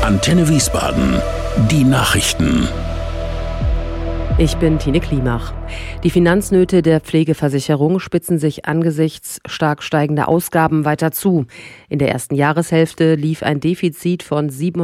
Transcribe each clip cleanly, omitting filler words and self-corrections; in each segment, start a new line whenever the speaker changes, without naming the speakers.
Antenne Wiesbaden. Die Nachrichten.
Ich bin Tine Klimach. Die Finanznöte der Pflegeversicherung spitzen sich angesichts stark steigender Ausgaben weiter zu. In der ersten Jahreshälfte lief ein Defizit von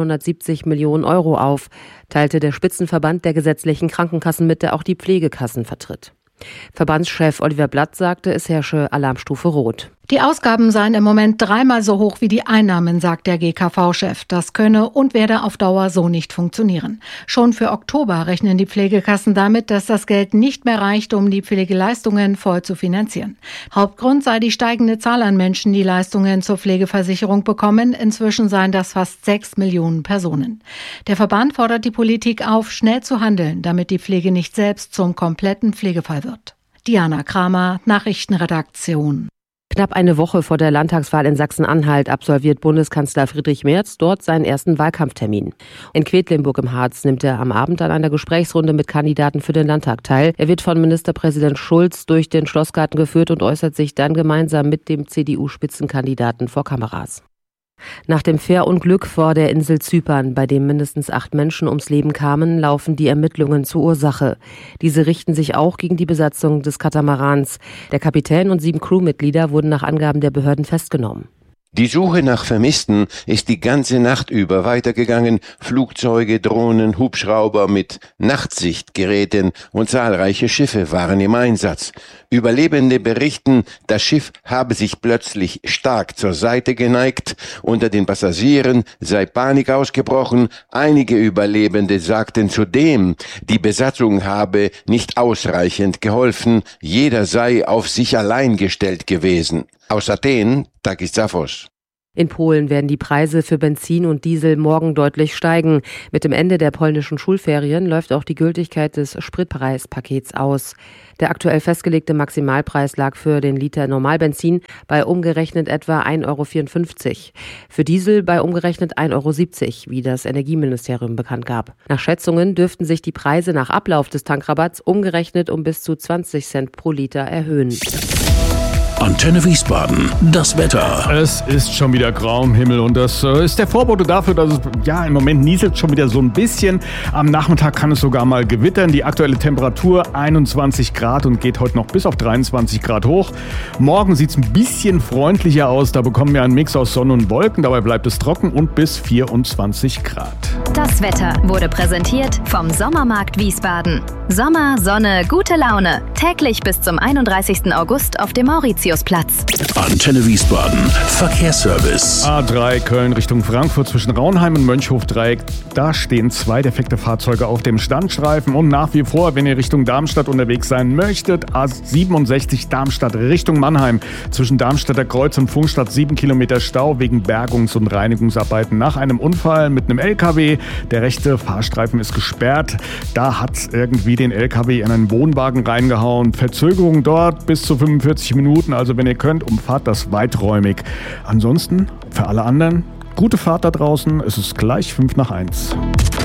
770 Millionen Euro auf, teilte der Spitzenverband der gesetzlichen Krankenkassen mit, der auch die Pflegekassen vertritt. Verbandschef Oliver Blatt sagte, es herrsche Alarmstufe Rot.
Die Ausgaben seien im Moment 3-mal so hoch wie die Einnahmen, sagt der GKV-Chef. Das könne und werde auf Dauer so nicht funktionieren. Schon für Oktober rechnen die Pflegekassen damit, dass das Geld nicht mehr reicht, um die Pflegeleistungen voll zu finanzieren. Hauptgrund sei die steigende Zahl an Menschen, die Leistungen zur Pflegeversicherung bekommen. Inzwischen seien das fast 6 Millionen Personen. Der Verband fordert die Politik auf, schnell zu handeln, damit die Pflege nicht selbst zum kompletten Pflegefall wird. Diana Kramer, Nachrichtenredaktion.
Knapp eine Woche vor der Landtagswahl in Sachsen-Anhalt absolviert Bundeskanzler Friedrich Merz dort seinen ersten Wahlkampftermin. In Quedlinburg im Harz nimmt er am Abend an einer Gesprächsrunde mit Kandidaten für den Landtag teil. Er wird von Ministerpräsident Schulz durch den Schlossgarten geführt und äußert sich dann gemeinsam mit dem CDU-Spitzenkandidaten vor Kameras. Nach dem Fährunglück vor der Insel Zypern, bei dem mindestens 8 Menschen ums Leben kamen, laufen die Ermittlungen zur Ursache. Diese richten sich auch gegen die Besatzung des Katamarans. Der Kapitän und 7 Crewmitglieder wurden nach Angaben der Behörden festgenommen.
Die Suche nach Vermissten ist die ganze Nacht über weitergegangen. Flugzeuge, Drohnen, Hubschrauber mit Nachtsichtgeräten und zahlreiche Schiffe waren im Einsatz. Überlebende berichten, das Schiff habe sich plötzlich stark zur Seite geneigt. Unter den Passagieren sei Panik ausgebrochen. Einige Überlebende sagten zudem, die Besatzung habe nicht ausreichend geholfen. Jeder sei auf sich allein gestellt gewesen. Aus Athen, Takis Zaphos.
In Polen werden die Preise für Benzin und Diesel morgen deutlich steigen. Mit dem Ende der polnischen Schulferien läuft auch die Gültigkeit des Spritpreispakets aus. Der aktuell festgelegte Maximalpreis lag für den Liter Normalbenzin bei umgerechnet etwa 1,54 €. Für Diesel bei umgerechnet 1,70 €, wie das Energieministerium bekannt gab. Nach Schätzungen dürften sich die Preise nach Ablauf des Tankrabatts umgerechnet um bis zu 20 Cent pro Liter erhöhen.
Antenne Wiesbaden, das Wetter.
Es ist schon wieder grau im Himmel und das ist der Vorbote dafür, dass es im Moment nieselt schon wieder so ein bisschen. Am Nachmittag kann es sogar mal gewittern. Die aktuelle Temperatur 21 Grad und geht heute noch bis auf 23 Grad hoch. Morgen sieht es ein bisschen freundlicher aus. Da bekommen wir einen Mix aus Sonne und Wolken. Dabei bleibt es trocken und bis 24 Grad.
Das Wetter wurde präsentiert vom Sommermarkt Wiesbaden. Sommer, Sonne, gute Laune. Täglich bis zum 31. August auf dem Mauritiusplatz.
Antenne Wiesbaden, Verkehrsservice.
A3 Köln Richtung Frankfurt zwischen Raunheim und Mönchhof-Dreieck. Da stehen 2 defekte Fahrzeuge auf dem Standstreifen. Und nach wie vor, wenn ihr Richtung Darmstadt unterwegs sein möchtet, A67 Darmstadt Richtung Mannheim. Zwischen Darmstädter Kreuz und Funkstadt 7 Kilometer Stau wegen Bergungs- und Reinigungsarbeiten nach einem Unfall mit einem LKW. Der rechte Fahrstreifen ist gesperrt. Da hat es irgendwie den LKW in einen Wohnwagen reingehauen. Verzögerung dort bis zu 45 Minuten. Also wenn ihr könnt, umfahrt das weiträumig. Ansonsten, für alle anderen, gute Fahrt da draußen. Es ist gleich 5 nach 1.